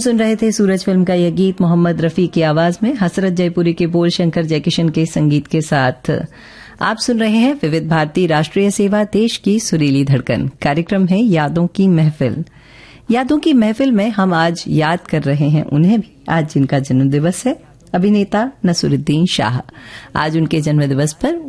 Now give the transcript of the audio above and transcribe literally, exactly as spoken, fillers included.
सुन रहे थे सूरज फिल्म का यह गीत मोहम्मद रफी की आवाज में, हसरत जयपुरी के बोल, शंकर जयकिशन के संगीत के साथ। आप सुन रहे हैं विविध भारती राष्ट्रीय सेवा, देश की सुरीली धड़कन। कार्यक्रम है यादों की महफिल। यादों की महफिल में हम आज याद कर रहे हैं उन्हें भी, आज जिनका जन्मदिवस है, अभिनेता नसीरुद्दीन शाह। आज उनके जन्मदिवस पर